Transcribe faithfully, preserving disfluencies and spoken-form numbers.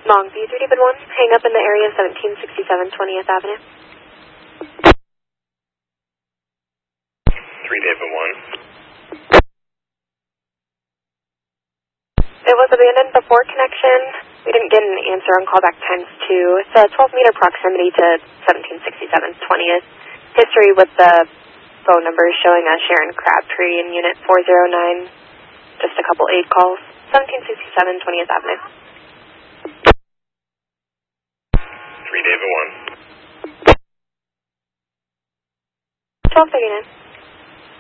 Longview, three David one, hang up in the area seventeen sixty-seven twentieth Avenue. three David one. It was abandoned before connection. We didn't get an answer on callback times two. It's a twelve meter proximity to seventeen sixty-seven twentieth. History with the phone number showing us Sharon Crabtree in unit four zero nine. Just a couple aid calls. seventeen sixty-seven twentieth Avenue. three David one. twelve thirty-nine.